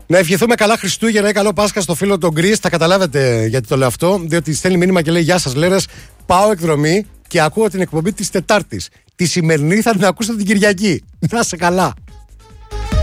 Να ευχηθούμε καλά Χριστούγεννα ή καλό Πάσχα στο φίλο τον Γκρις. Θα καταλάβετε γιατί το λέω αυτό. Διότι στέλνει μήνυμα και λέει: Γεια σας, Λέρες. Πάω εκδρομή και ακούω την εκπομπή της Τετάρτης. Τη σημερινή θα την ακούσετε την Κυριακή. Να σε καλά.